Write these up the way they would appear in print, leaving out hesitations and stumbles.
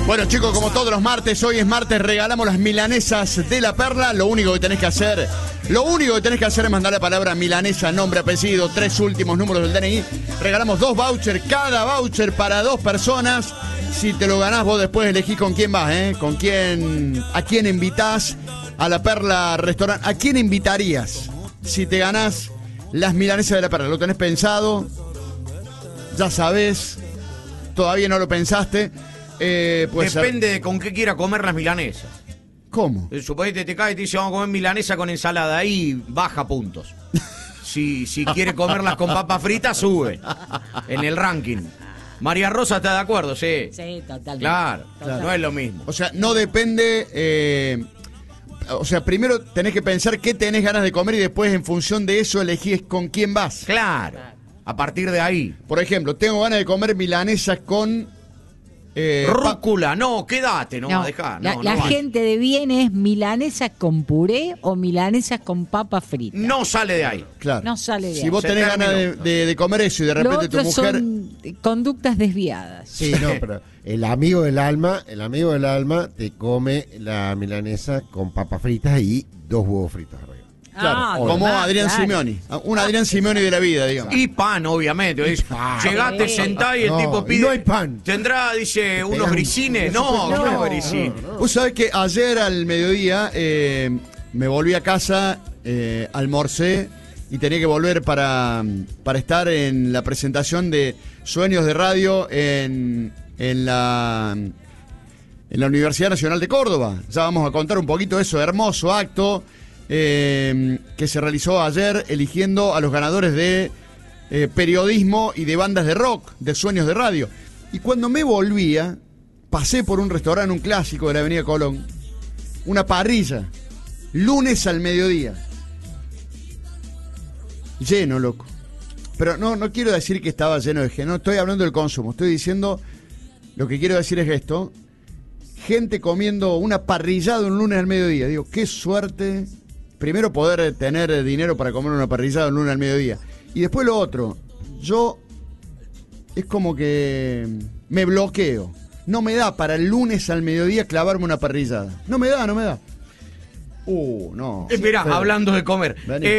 Bueno, chicos, como todos los martes, hoy es martes, regalamos las milanesas de La Perla. Lo único que tenés que hacer es mandar la palabra milanesa, nombre, apellido, 3 últimos números del DNI. Regalamos 2 vouchers, cada voucher para 2 personas. Si te lo ganás, vos después elegís con quién vas, a quién invitás a La Perla Restaurante. ¿A quién invitarías si te ganás las milanesas de La Perla? ¿Lo tenés pensado? ¿Ya sabés? ¿Todavía no lo pensaste? Pues depende de con qué quiera comer las milanesas. ¿Cómo? Suponete te cae y te dice vamos a comer milanesa con ensalada, ahí baja puntos. Si quiere comerlas con papas fritas, sube en el ranking. María Rosa está de acuerdo, sí. Sí, totalmente. Claro, no es lo mismo. O sea, no depende. Primero tenés que pensar qué tenés ganas de comer y después, en función de eso, elegís con quién vas. Claro, a partir de ahí. Por ejemplo, tengo ganas de comer milanesas con. Rúcula, no, quédate, no, dejá. La gente de bien es milanesa con puré o milanesa con papa frita. No sale de ahí. Claro. No sale de ahí. Si vos tenés ganas de comer eso y de repente tu mujer. Son conductas desviadas. Sí, no, pero el amigo del alma te come la milanesa con papas fritas y 2 huevos fritos arriba. Claro, como Adrián Simeoni. Un Adrián Simeoni de la vida, digamos. Y pan, obviamente. Llegaste, sentás y el tipo pide. No hay pan. ¿Tendrá, dice, unos grisines? No, grisines. Vos sabés que ayer al mediodía me volví a casa, almorcé y tenía que volver para estar en la presentación de Sueños de Radio en la Universidad Nacional de Córdoba. Ya vamos a contar un poquito de eso, hermoso acto. Que se realizó ayer eligiendo a los ganadores de periodismo y de bandas de rock, de Sueños de Radio. Y cuando me volvía, pasé por un restaurante, un clásico de la Avenida Colón, una parrilla, lunes al mediodía. Lleno, loco. Pero no quiero decir que estaba lleno de gente, no estoy hablando del consumo, estoy diciendo, lo que quiero decir es esto, gente comiendo una parrillada un lunes al mediodía. Digo, qué suerte. Primero, poder tener dinero para comer una parrillada un lunes al mediodía. Y después lo otro, yo es como que me bloqueo. No me da para el lunes al mediodía clavarme una parrillada. No me da. No. Mirá, hablando de comer.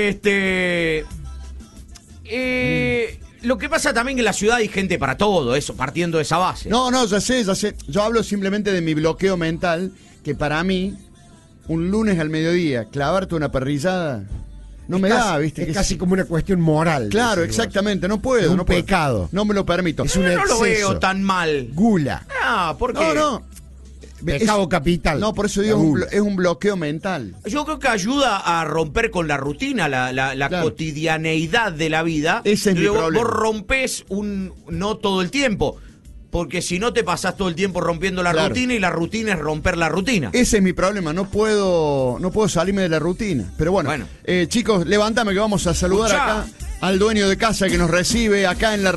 Lo que pasa también que en la ciudad hay gente para todo, eso, partiendo de esa base. No, ya sé. Yo hablo simplemente de mi bloqueo mental, que para mí, un lunes al mediodía, clavarte una parrillada, no me da, ¿viste? Es casi como una cuestión moral. Claro, exactamente, no puedo. Es un pecado. No me lo permito. Es un exceso. No lo veo tan mal. Gula. Ah, ¿por qué? No. Pecado capital. No, por eso digo, es un bloqueo mental. Yo creo que ayuda a romper con la rutina, la claro, cotidianeidad de la vida. Ese es mi problema. Vos rompés no todo el tiempo, porque si no te pasás todo el tiempo rompiendo la rutina, y la rutina es romper la rutina. Ese es mi problema, no puedo salirme de la rutina. Pero bueno. Chicos, levántame que vamos a saludar acá al dueño de casa que nos recibe acá en la